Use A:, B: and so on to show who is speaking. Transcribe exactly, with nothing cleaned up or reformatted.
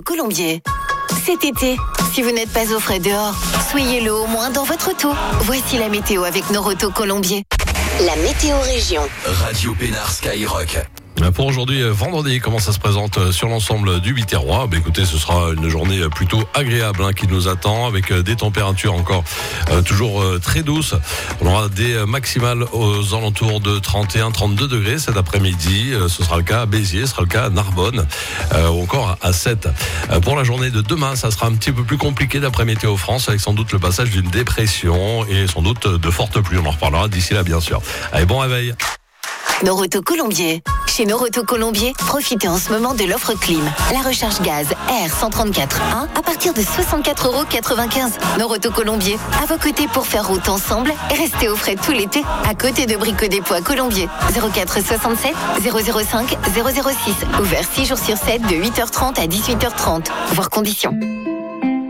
A: Colombier. Cet été, si vous n'êtes pas au frais dehors, soyez-le au moins dans votre auto. Voici la météo avec Noroto Colombier.
B: La météo région.
C: Radio Pénard Skyrock.
D: Pour aujourd'hui, vendredi, comment ça se présente sur l'ensemble du Biterrois? Bah, écoutez, ce sera une journée plutôt agréable hein, qui nous attend, avec des températures encore euh, toujours euh, très douces. On aura des maximales aux alentours de trente et un à trente-deux degrés cet après-midi. Euh, ce sera le cas à Béziers, ce sera le cas à Narbonne euh, ou encore à Sète. Euh, pour la journée de demain, ça sera un petit peu plus compliqué d'après Météo France, avec sans doute le passage d'une dépression et sans doute de fortes pluies. On en reparlera d'ici là, bien sûr. Allez, bon réveil.
A: Noroto Colombier. Chez Noroto Colombier, profitez en ce moment de l'offre clim. La recharge gaz R cent trente-quatre un à partir de soixante-quatre euros quatre-vingt-quinze. Noroto Colombier, à vos côtés pour faire route ensemble et rester au frais tout l'été. À côté de Brico Dépôt Colombier. zéro quatre soixante-sept zéro zéro cinq zéro zéro six. Ouvert six jours sur sept de huit heures trente à dix-huit heures trente. Voir conditions.